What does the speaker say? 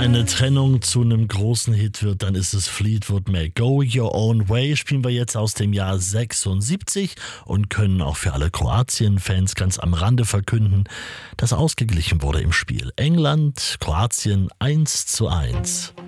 eine Trennung zu einem großen Hit wird, dann ist es Fleetwood Mac. Go Your Own Way spielen wir jetzt aus dem Jahr 76 und können auch für alle Kroatien-Fans ganz am Rande verkünden, dass ausgeglichen wurde im Spiel. England, Kroatien 1:1.